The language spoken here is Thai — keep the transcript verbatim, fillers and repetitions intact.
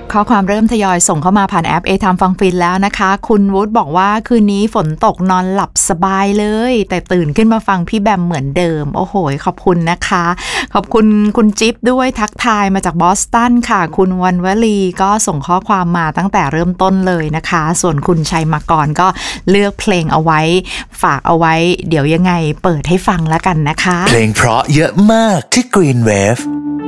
ข้อความเริ่มทยอยส่งเข้ามาผ่านแอป A Time ฟังฟินแล้วนะคะคุณวุฒิบอกว่าคืนนี้ฝนตกนอนหลับสบายเลยแต่ตื่นขึ้นมาฟังพี่แบมเหมือนเดิมโอ้โหขอบคุณนะคะขอบคุณคุณจิ๊บด้วยทักทายมาจากบอสตันค่ะคุณวันวลีก็ส่งข้อความมาตั้งแต่เริ่มต้นเลยนะคะส่วนคุณชัยมากรก็เลือกเพลงเอาไว้ฝากเอาไว้เดี๋ยวยังไงเปิดให้ฟังแล้วกันนะคะเพลงเพราะเยอะมากที่ Green Wave